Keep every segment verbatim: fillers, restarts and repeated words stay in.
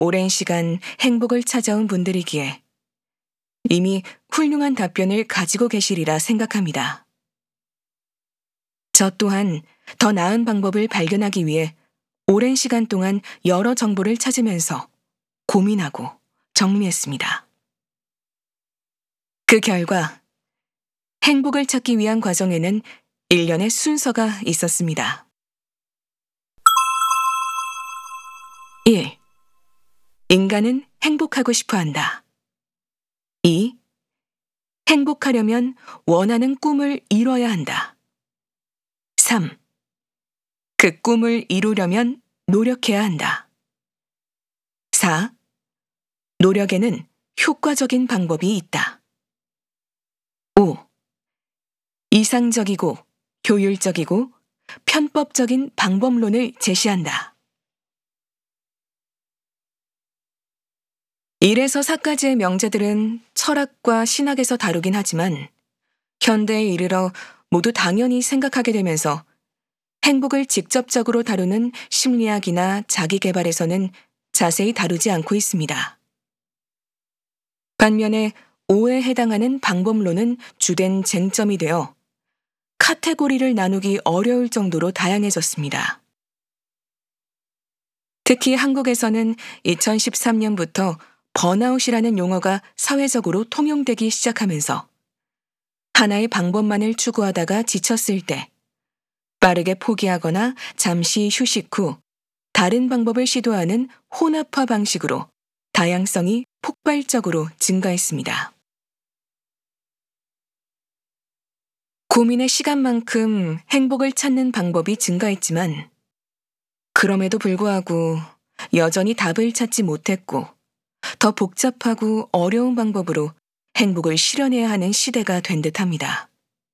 오랜 시간 행복을 찾아온 분들이기에 이미 훌륭한 답변을 가지고 계시리라 생각합니다. 저 또한 더 나은 방법을 발견하기 위해 오랜 시간 동안 여러 정보를 찾으면서 고민하고 정리했습니다. 그 결과 행복을 찾기 위한 과정에는 일련의 순서가 있었습니다. 일. 인간은 행복하고 싶어 한다. 이. 행복하려면 원하는 꿈을 이뤄야 한다. 삼. 그 꿈을 이루려면 노력해야 한다. 사. 노력에는 효과적인 방법이 있다. 오. 이상적이고 효율적이고 편법적인 방법론을 제시한다. 일에서 사까지의 명제들은 철학과 신학에서 다루긴 하지만 현대에 이르러 모두 당연히 생각하게 되면서 행복을 직접적으로 다루는 심리학이나 자기계발에서는 자세히 다루지 않고 있습니다. 반면에 오에 해당하는 방법론은 주된 쟁점이 되어 카테고리를 나누기 어려울 정도로 다양해졌습니다. 특히 한국에서는 이천십삼 년부터 번아웃이라는 용어가 사회적으로 통용되기 시작하면서 하나의 방법만을 추구하다가 지쳤을 때 빠르게 포기하거나 잠시 휴식 후 다른 방법을 시도하는 혼합화 방식으로 다양성이 폭발적으로 증가했습니다. 고민의 시간만큼 행복을 찾는 방법이 증가했지만 그럼에도 불구하고 여전히 답을 찾지 못했고 더 복잡하고 어려운 방법으로 행복을 실현해야 하는 시대가 된 듯합니다.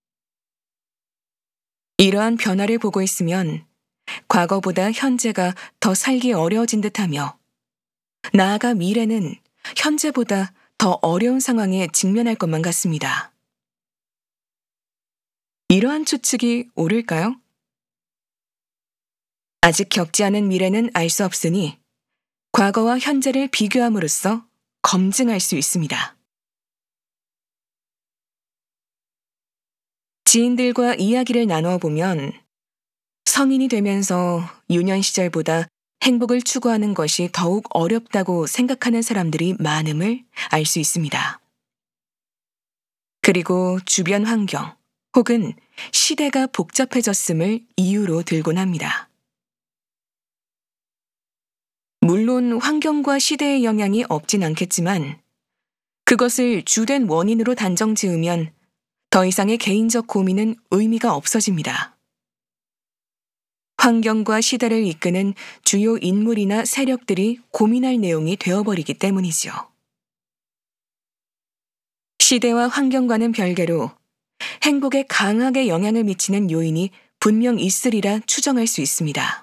이러한 변화를 보고 있으면 과거보다 현재가 더 살기 어려워진 듯하며 나아가 미래는 현재보다 더 어려운 상황에 직면할 것만 같습니다. 이러한 추측이 옳을까요? 아직 겪지 않은 미래는 알 수 없으니 과거와 현재를 비교함으로써 검증할 수 있습니다. 지인들과 이야기를 나누어 보면 성인이 되면서 유년 시절보다 행복을 추구하는 것이 더욱 어렵다고 생각하는 사람들이 많음을 알 수 있습니다. 그리고 주변 환경 혹은 시대가 복잡해졌음을 이유로 들곤 합니다. 물론 환경과 시대의 영향이 없진 않겠지만 그것을 주된 원인으로 단정 지으면 더 이상의 개인적 고민은 의미가 없어집니다. 환경과 시대를 이끄는 주요 인물이나 세력들이 고민할 내용이 되어버리기 때문이죠. 시대와 환경과는 별개로 행복에 강하게 영향을 미치는 요인이 분명 있으리라 추정할 수 있습니다.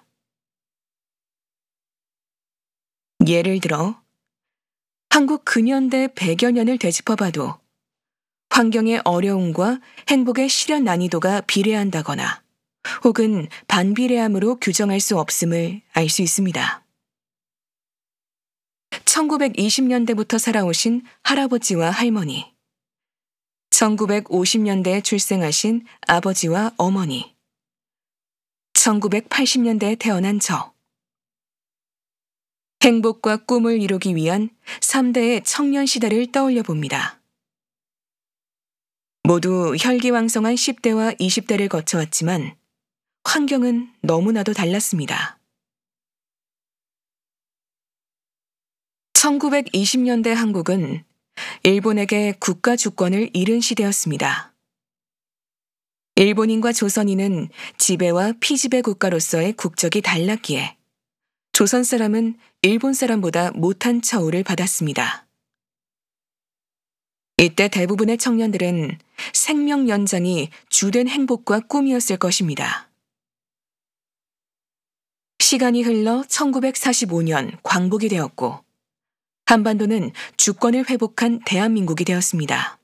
예를 들어 한국 근현대 백여 년을 되짚어봐도 환경의 어려움과 행복의 실현 난이도가 비례한다거나 혹은 반비례함으로 규정할 수 없음을 알 수 있습니다. 천구백이십 년대부터 살아오신 할아버지와 할머니, 천구백오십 년대에 출생하신 아버지와 어머니, 천구백팔십 년대에 태어난 저, 행복과 꿈을 이루기 위한 삼 대의 청년 시대를 떠올려 봅니다. 모두 혈기왕성한 십 대와 이십 대를 거쳐왔지만 환경은 너무나도 달랐습니다. 천구백이십 년대 한국은 일본에게 국가 주권을 잃은 시대였습니다. 일본인과 조선인은 지배와 피지배 국가로서의 국적이 달랐기에 조선 사람은 일본 사람보다 못한 처우를 받았습니다. 이때 대부분의 청년들은 생명 연장이 주된 행복과 꿈이었을 것입니다. 시간이 흘러 천구백사십오 년 광복이 되었고 한반도는 주권을 회복한 대한민국이 되었습니다.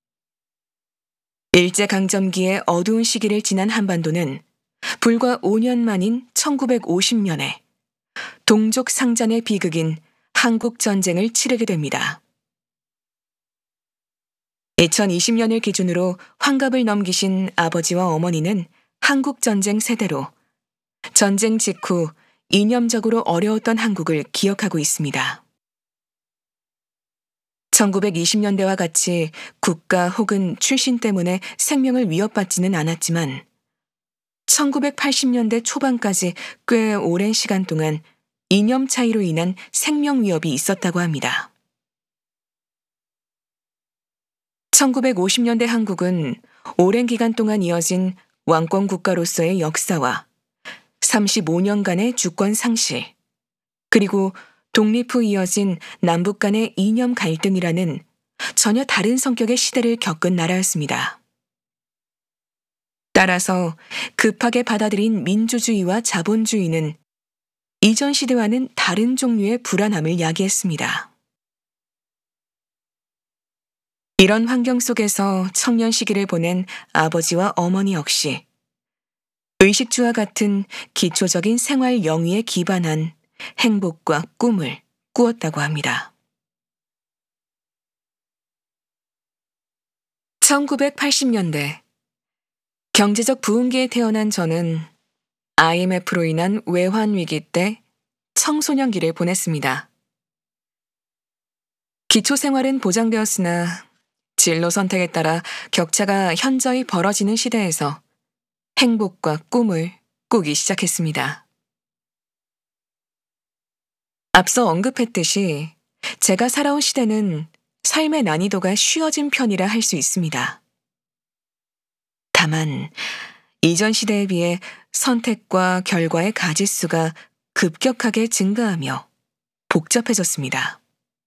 일제강점기의 어두운 시기를 지난 한반도는 불과 오 년 만인 천구백오십 년에 동족 상잔의 비극인 한국 전쟁을 치르게 됩니다. 이천이십 년을 기준으로 환갑을 넘기신 아버지와 어머니는 한국전쟁 세대로 전쟁 직후 이념적으로 어려웠던 한국을 기억하고 있습니다. 천구백이십 년대와 같이 국가 혹은 출신 때문에 생명을 위협받지는 않았지만 천구백팔십 년대 초반까지 꽤 오랜 시간 동안 이념 차이로 인한 생명 위협이 있었다고 합니다. 천구백오십 년대 한국은 오랜 기간 동안 이어진 왕권 국가로서의 역사와 삼십오 년간의 주권 상실, 그리고 독립 후 이어진 남북 간의 이념 갈등이라는 전혀 다른 성격의 시대를 겪은 나라였습니다. 따라서 급하게 받아들인 민주주의와 자본주의는 이전 시대와는 다른 종류의 불안함을 야기했습니다. 이런 환경 속에서 청년 시기를 보낸 아버지와 어머니 역시 의식주와 같은 기초적인 생활 영위에 기반한 행복과 꿈을 꾸었다고 합니다. 천구백팔십 년대 경제적 부흥기에 태어난 저는 아이엠에프로 인한 외환 위기 때 청소년기를 보냈습니다. 기초생활은 보장되었으나 진로 선택에 따라 격차가 현저히 벌어지는 시대에서 행복과 꿈을 꾸기 시작했습니다. 앞서 언급했듯이 제가 살아온 시대는 삶의 난이도가 쉬워진 편이라 할 수 있습니다. 다만 이전 시대에 비해 선택과 결과의 가짓수가 급격하게 증가하며 복잡해졌습니다.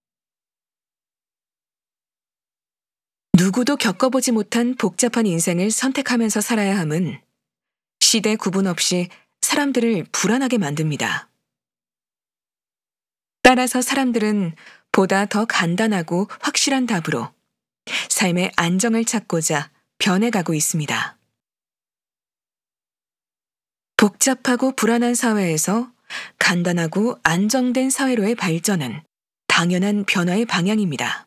누구도 겪어보지 못한 복잡한 인생을 선택하면서 살아야 함은 시대 구분 없이 사람들을 불안하게 만듭니다. 따라서 사람들은 보다 더 간단하고 확실한 답으로 삶의 안정을 찾고자 변해가고 있습니다. 복잡하고 불안한 사회에서 간단하고 안정된 사회로의 발전은 당연한 변화의 방향입니다.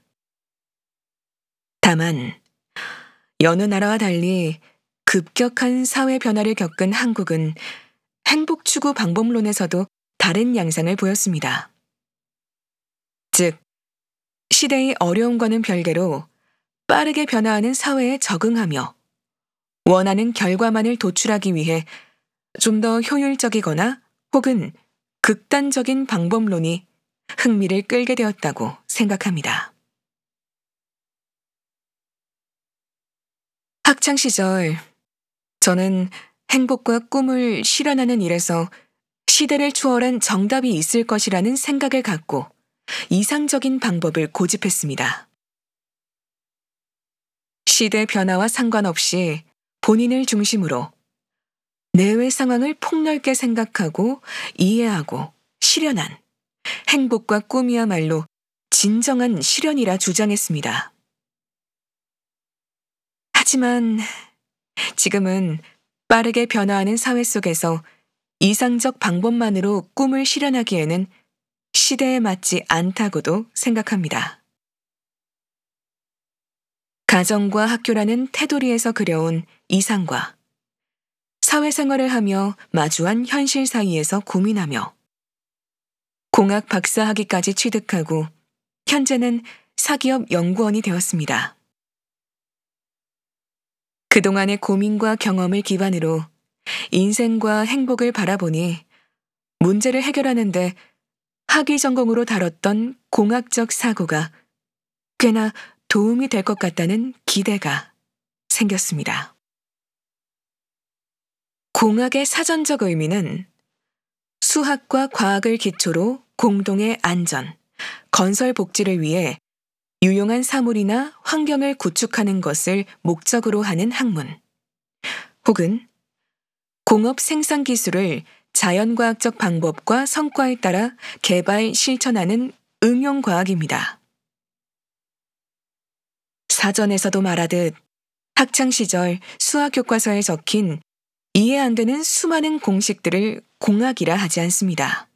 다만 여느 나라와 달리 급격한 사회 변화를 겪은 한국은 행복 추구 방법론에서도 다른 양상을 보였습니다. 즉, 시대의 어려움과는 별개로 빠르게 변화하는 사회에 적응하며 원하는 결과만을 도출하기 위해 좀 더 효율적이거나 혹은 극단적인 방법론이 흥미를 끌게 되었다고 생각합니다. 학창시절 저는 행복과 꿈을 실현하는 일에서 시대를 초월한 정답이 있을 것이라는 생각을 갖고 이상적인 방법을 고집했습니다. 시대 변화와 상관없이 본인을 중심으로 내외 상황을 폭넓게 생각하고 이해하고 실현한 행복과 꿈이야말로 진정한 실현이라 주장했습니다. 하지만 지금은 빠르게 변화하는 사회 속에서 이상적 방법만으로 꿈을 실현하기에는 시대에 맞지 않다고도 생각합니다. 가정과 학교라는 테두리에서 그려온 이상과 사회생활을 하며 마주한 현실 사이에서 고민하며 공학 박사학위까지 취득하고 현재는 사기업 연구원이 되었습니다. 그동안의 고민과 경험을 기반으로 인생과 행복을 바라보니 문제를 해결하는데 학위 전공으로 다뤘던 공학적 사고가 꽤나 도움이 될 것 같다는 기대가 생겼습니다. 공학의 사전적 의미는 수학과 과학을 기초로 공동의 안전, 건설 복지를 위해 유용한 사물이나 환경을 구축하는 것을 목적으로 하는 학문, 혹은 공업 생산 기술을 자연과학적 방법과 성과에 따라 개발, 실천하는 응용과학입니다. 사전에서도 말하듯 학창시절 수학 교과서에 적힌 이해 안 되는 수많은 공식들을 공학이라 하지 않습니다.